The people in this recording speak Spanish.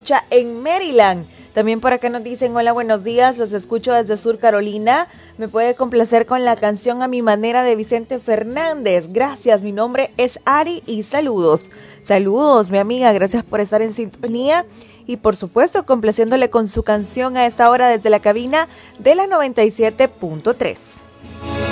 escucha en Maryland. También por acá nos dicen, hola, buenos días, los escucho desde Sur Carolina. Me puede complacer con la canción A Mi Manera de Vicente Fernández. Gracias, mi nombre es Ari y saludos. Saludos, mi amiga, gracias por estar en sintonía. Y por supuesto, complaciéndole con su canción a esta hora desde la cabina de la 97.3.